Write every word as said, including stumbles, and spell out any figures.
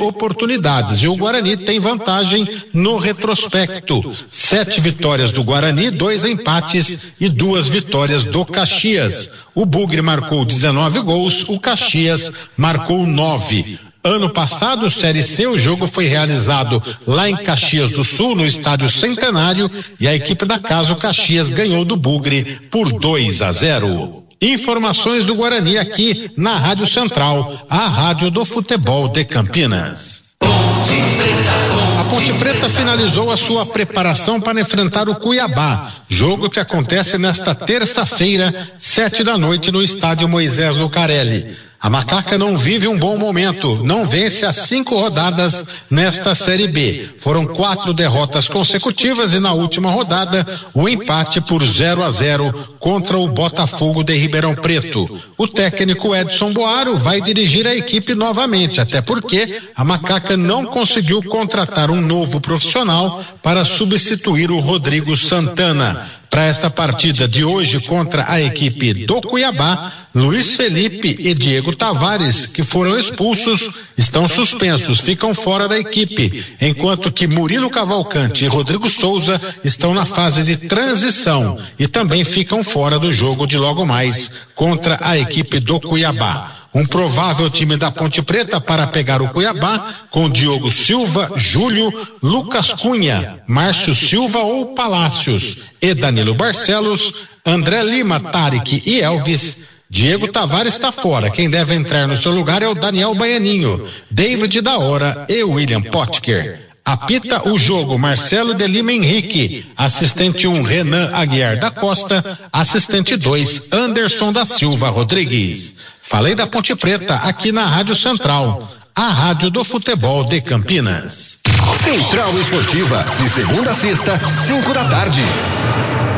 oportunidades e o Guarani tem vantagem no retrospecto. Sete vitórias do Guarani, dois empates e duas vitórias do Caxias. O Bugre marcou dezenove gols, o Caxias marcou nove. Ano passado, Série C, o jogo foi realizado lá em Caxias do Sul, no Estádio Centenário, e a equipe da casa, o Caxias, ganhou do Bugre por dois a zero. Informações do Guarani aqui na Rádio Central, a rádio do futebol de Campinas. A Ponte Preta finalizou a sua preparação para enfrentar o Cuiabá, jogo que acontece nesta terça-feira, sete da noite, no estádio Moisés Lucarelli. A Macaca não vive um bom momento, não vence há cinco rodadas nesta Série B. Foram quatro derrotas consecutivas e na última rodada o empate por zero a zero contra o Botafogo de Ribeirão Preto. O técnico Edson Boaro vai dirigir a equipe novamente, até porque a Macaca não conseguiu contratar um novo profissional para substituir o Rodrigo Santana. Para esta partida de hoje contra a equipe do Cuiabá, Luiz Felipe e Diego Tavares, que foram expulsos, estão suspensos, ficam fora da equipe, enquanto que Murilo Cavalcante e Rodrigo Souza estão na fase de transição e também ficam fora do jogo de logo mais contra a equipe do Cuiabá. Um provável time da Ponte Preta para pegar o Cuiabá com Diogo Silva, Júlio, Lucas Cunha, Márcio Silva ou Palácios e Danilo Barcelos, André Lima, Tarek e Elvis. Diego Tavares está fora. Quem deve entrar no seu lugar é o Daniel Baianinho, David da Hora e William Potker. Apita o jogo Marcelo de Lima Henrique, assistente um Renan Aguiar da Costa, assistente dois Anderson da Silva Rodrigues. Falei da Ponte Preta aqui na Rádio Central, a rádio do futebol de Campinas. Central Esportiva, de segunda a sexta, cinco da tarde.